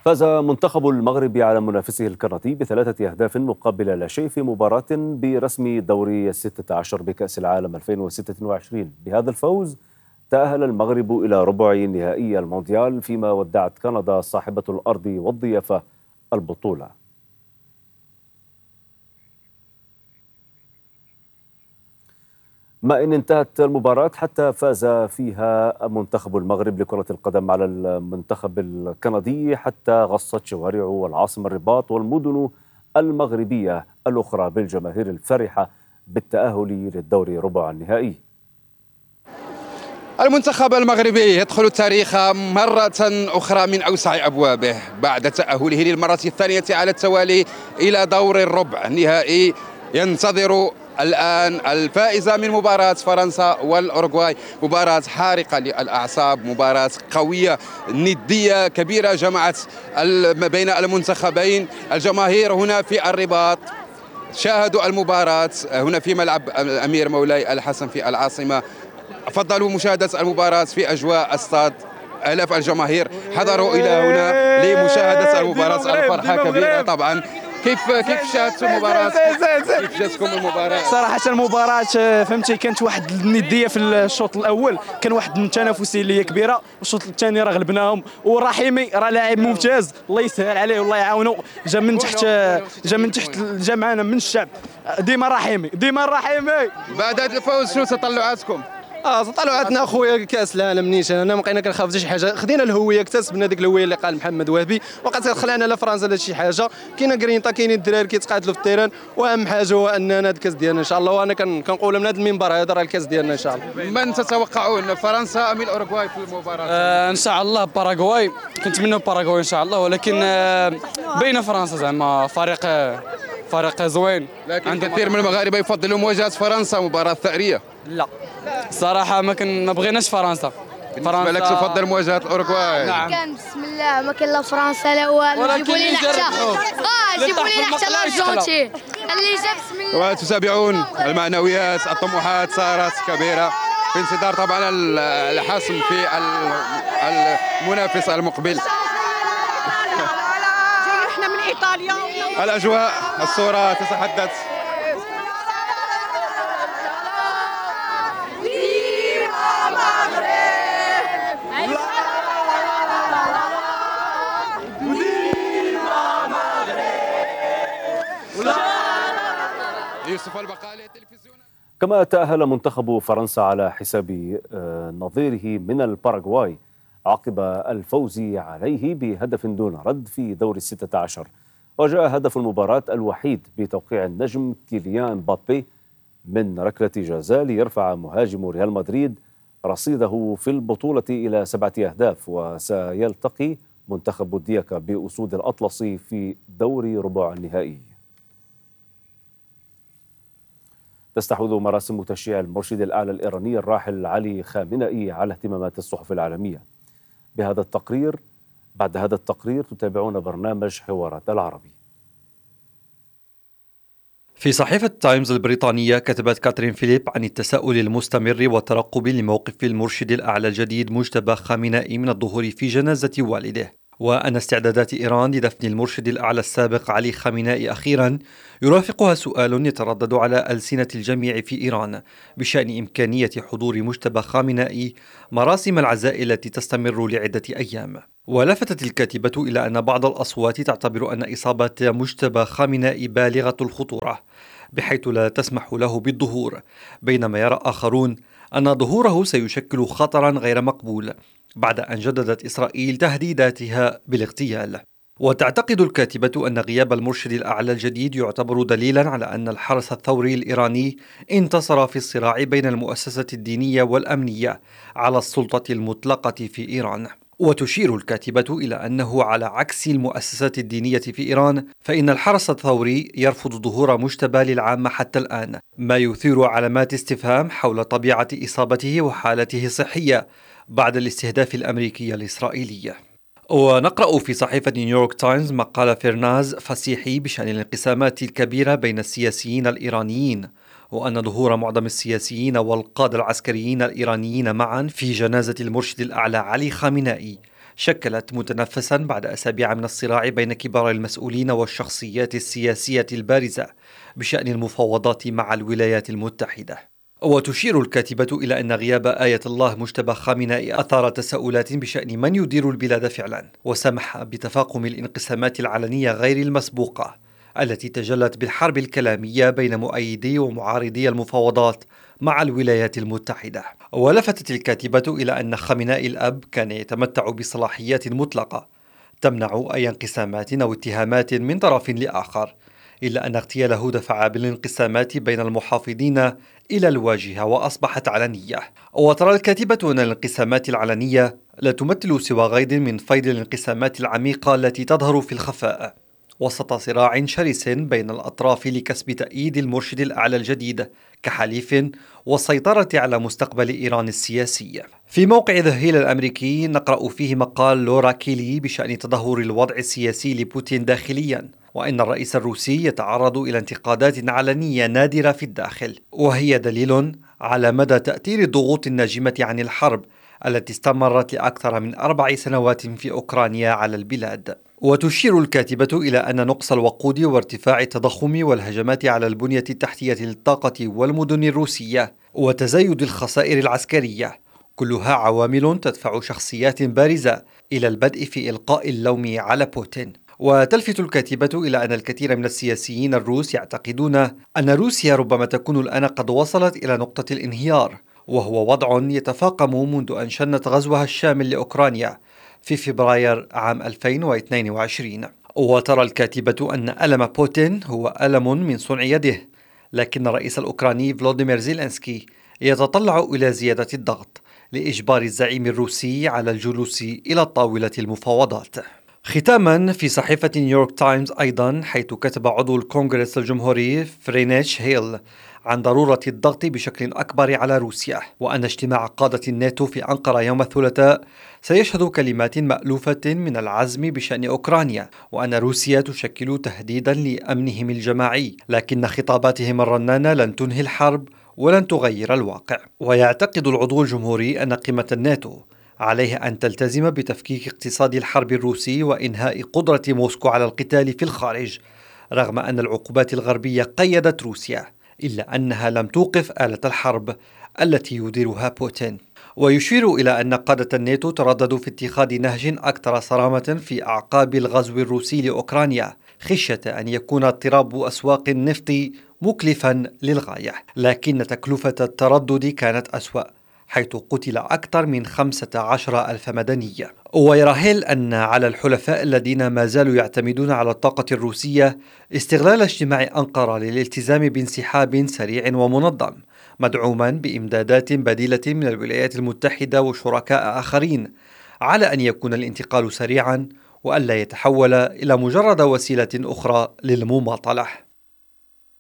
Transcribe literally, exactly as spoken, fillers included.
فاز منتخب المغرب على منافسه الكندي بثلاثة أهداف مقابل لا شيء في مباراة برسم دوري الستة عشر بكأس العالم ألفين وستة وعشرين. بهذا الفوز تأهل المغرب إلى ربع نهائي المونديال، فيما ودعت كندا صاحبة الأرض والضيافة البطولة. ما إن انتهت المباراة حتى فاز فيها منتخب المغرب لكرة القدم على المنتخب الكندي، حتى غصت شوارع والعاصمة الرباط والمدن المغربية الأخرى بالجماهير الفرحة بالتأهل للدور ربع النهائي. المنتخب المغربي يدخل التاريخ مرة أخرى من أوسع أبوابه بعد تأهله للمرة الثانية على التوالي إلى دور الربع النهائي. ينتظر الآن الفائزة من مباراة فرنسا والأوروغواي، مباراة حارقة للأعصاب، مباراة قوية ندية كبيرة جمعت ما بين المنتخبين. الجماهير هنا في الرباط شاهدوا المباراة هنا في ملعب أمير مولاي الحسن في العاصمة، فضلوا مشاهدة المباراة في أجواء استاد. آلاف الجماهير حضروا إلى هنا لمشاهدة المباراة. الفرحة كبيرة طبعا. كيف كيف شاهدتوا المباراة؟ كيف جاتكم المباراة؟ صراحة المباراة فهمتي كانت واحد الندية في الشوط الأول، كان واحد التنافسية اللي هي كبيرة، والشوط الثاني راه غلبناهم، ورحيمي راه لاعب ممتاز، الله يسهل عليه والله يعاونه، جا من تحت جا من تحت جا معنا من الشعب. ديما رحيمي ديما رحيمي. بعد هذا الفوز شنو تطلعاتكم؟ اه طلعتنا اخويا كاس العالم نيشان، انا ما بقينا كنخاف حتى شي حاجه، خدينا الهويه، اكتسبنا ديك الهويه اللي قال محمد وهبي، وقت خلعنا لفرنسا لا شي حاجه. كاينه كرينطا، كاينين الدراري كيتقاتلوا في التيران، واهم حاجه هو اننا هذا الكاس ديالنا ان شاء الله، وانا كنقولها من هذا المنبر هذا راه الكاس ديالنا ان شاء الله. من تتوقعون، فرنسا ام الاوروغواي في المباراه؟ آه ان شاء الله باراغواي، كنتمنى باراغواي ان شاء الله، ولكن آه بين فرنسا زعما فريق فريق زوين. لكن كثير من المغاربه يفضلوا مواجهه فرنسا، مباراه ثأريه. لا صراحه ما كن ما بغيناش فرنسا. فرنسا لك تفضل مواجهه الاوروغواي؟ نعم. كان بسم الله ما كان لا فرنسا لا والو، جيبوا لنا حتى اه جيبوا لنا حتى الارجنتين اللي جا بسم الله. وتتابعون المعنويات، الطموحات صارت كبيره في انتظار طبعا الحسم في المنافس المقبل. احنا من ايطاليا. الاجواء، الصوره تتحدث. يوسف البقالي، التلفزيون. كما تأهل منتخب فرنسا على حساب نظيره من الباراغواي عقب الفوز عليه بهدف دون رد في دور الستة عشر. وجاء هدف المباراة الوحيد بتوقيع النجم كيليان مبابي من ركلة جزاء ليرفع مهاجم ريال مدريد رصيده في البطولة إلى سبعة أهداف. وسيلتقي منتخب الدياكا بأسود الأطلس في دور ربع النهائي. تستحوذ مراسم تشييع المرشد الأعلى الإيراني الراحل علي خامنئي على اهتمامات الصحف العالمية. بهذا التقرير بعد هذا التقرير تتابعون برنامج حوارات العربي. في صحيفة تايمز البريطانية كتبت كاترين فيليب عن التساؤل المستمر والترقب لموقف المرشد الأعلى الجديد مجتبى خامنئي من الظهور في جنازة والده، وأن استعدادات إيران لدفن المرشد الأعلى السابق علي خامنئي أخيرا يرافقها سؤال يتردد على ألسنة الجميع في إيران بشأن إمكانية حضور مجتبى خامنئي مراسم العزاء التي تستمر لعدة أيام. ولفتت الكاتبة إلى أن بعض الأصوات تعتبر أن إصابة مجتبى خامنئي بالغة الخطورة بحيث لا تسمح له بالظهور، بينما يرى آخرون أن ظهوره سيشكل خطرا غير مقبول بعد أن جددت إسرائيل تهديداتها بالاغتيال. وتعتقد الكاتبة أن غياب المرشد الأعلى الجديد يعتبر دليلا على أن الحرس الثوري الإيراني انتصر في الصراع بين المؤسسة الدينية والأمنية على السلطة المطلقة في إيران. وتشير الكاتبة إلى أنه على عكس المؤسسات الدينية في إيران فإن الحرس الثوري يرفض ظهور مجتبى للعامة حتى الآن، ما يثير علامات استفهام حول طبيعة إصابته وحالته الصحية بعد الاستهداف الأمريكي الإسرائيلي. ونقرأ في صحيفة نيويورك تايمز مقال فرناز فسيحي بشأن الانقسامات الكبيرة بين السياسيين الإيرانيين، وأن ظهور معظم السياسيين والقادة العسكريين الإيرانيين معا في جنازة المرشد الأعلى علي خامنئي شكلت متنفسا بعد أسابيع من الصراع بين كبار المسؤولين والشخصيات السياسية البارزة بشأن المفاوضات مع الولايات المتحدة. وتشير الكاتبة إلى أن غياب آية الله مجتبى خامنئي أثار تساؤلات بشأن من يدير البلاد فعلا، وسمح بتفاقم الانقسامات العلنية غير المسبوقة التي تجلت بالحرب الكلامية بين مؤيدي ومعارضي المفاوضات مع الولايات المتحدة. ولفتت الكاتبة إلى أن خامنئي الأب كان يتمتع بصلاحيات مطلقة تمنع أي انقسامات أو اتهامات من طرف لآخر، إلا أن اغتياله دفع بالانقسامات بين المحافظين إلى الواجهة وأصبحت علنية. وترى الكاتبة أن الانقسامات العلنية لا تمثل سوى غيض من فيض الانقسامات العميقة التي تظهر في الخفاء وسط صراع شرس بين الأطراف لكسب تأييد المرشد الأعلى الجديد كحليف والسيطرة على مستقبل إيران السياسي. في موقع ذا هيل الأمريكي نقرأ فيه مقال لورا كيلي بشأن تدهور الوضع السياسي لبوتين داخليا، وإن الرئيس الروسي يتعرض إلى انتقادات علنية نادرة في الداخل، وهي دليل على مدى تأثير الضغوط الناجمة عن الحرب التي استمرت لأكثر من أربع سنوات في أوكرانيا على البلاد. وتشير الكاتبة إلى أن نقص الوقود وارتفاع التضخم والهجمات على البنية التحتية للطاقة والمدن الروسية وتزايد الخسائر العسكرية كلها عوامل تدفع شخصيات بارزة إلى البدء في إلقاء اللوم على بوتين. وتلفت الكاتبة إلى أن الكثير من السياسيين الروس يعتقدون أن روسيا ربما تكون الآن قد وصلت إلى نقطة الانهيار، وهو وضع يتفاقم منذ أن شنت غزوها الشامل لأوكرانيا في فبراير عام ألفين واثنين وعشرين. وترى الكاتبة أن ألم بوتين هو ألم من صنع يده، لكن الرئيس الأوكراني فلوديمير زيلينسكي يتطلع إلى زيادة الضغط لإجبار الزعيم الروسي على الجلوس إلى طاولة المفاوضات. ختاما، في صحيفة نيويورك تايمز أيضا، حيث كتب عضو الكونغرس الجمهوري فرينيتش هيل عن ضرورة الضغط بشكل أكبر على روسيا، وأن اجتماع قادة الناتو في أنقرة يوم الثلاثاء سيشهد كلمات مألوفة من العزم بشأن أوكرانيا، وأن روسيا تشكل تهديدا لأمنهم الجماعي، لكن خطاباتهم الرنانة لن تنهي الحرب ولن تغير الواقع. ويعتقد العضو الجمهوري أن قمة الناتو عليه أن تلتزم بتفكيك اقتصاد الحرب الروسي وإنهاء قدرة موسكو على القتال في الخارج، رغم أن العقوبات الغربية قيدت روسيا، إلا أنها لم توقف آلة الحرب التي يديرها بوتين. ويشير إلى أن قادة الناتو ترددوا في اتخاذ نهج أكثر صرامة في أعقاب الغزو الروسي لأوكرانيا، خشية أن يكون اضطراب أسواق النفط مكلفا للغاية، لكن تكلفة التردد كانت أسوأ، حيث قتل أكثر من خمسة عشر ألف مدني. ويرى هيل أن على الحلفاء الذين ما زالوا يعتمدون على الطاقة الروسية استغلال اجتماع أنقرة للالتزام بانسحاب سريع ومنظم، مدعوما بإمدادات بديلة من الولايات المتحدة وشركاء آخرين، على أن يكون الانتقال سريعا وألا يتحول إلى مجرد وسيلة أخرى للمماطلة.